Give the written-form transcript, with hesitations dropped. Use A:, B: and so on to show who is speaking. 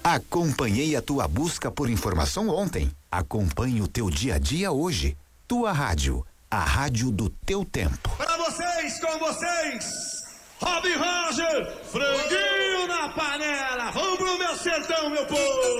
A: Acompanhei a tua busca por informação ontem. Acompanhe o teu dia a dia hoje. Tua rádio, a rádio do teu tempo.
B: Para vocês, com vocês, Rob Roger, franguinho na panela. Vamos pro meu sertão, meu povo.